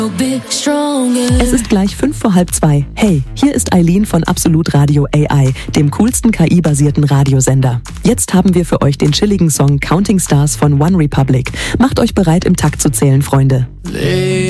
Es ist gleich 2:05. Hey, hier ist Eileen von Absolut Radio AI, dem coolsten KI-basierten Radiosender. Jetzt haben wir für euch den chilligen Song Counting Stars von One Republic. Macht euch bereit, im Takt zu zählen, Freunde.